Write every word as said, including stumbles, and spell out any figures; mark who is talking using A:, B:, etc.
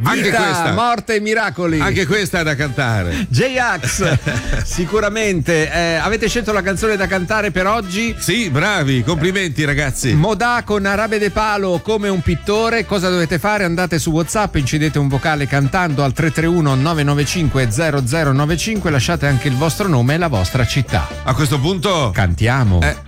A: Anche questa.
B: Morte e miracoli.
A: Anche questa è da cantare.
B: J-Ax, sicuramente. Eh, avete scelto la canzone da cantare per oggi?
A: Sì, bravi, complimenti ragazzi.
B: Modà con Arabe de Palo come un pittore. Cosa dovete fare? Andate su WhatsApp, incidete un vocale cantando al tre tre uno nove nove cinque zero zero nove cinque, lasciate anche il vostro nome e la vostra città.
A: A questo punto
B: cantiamo.
A: Eh.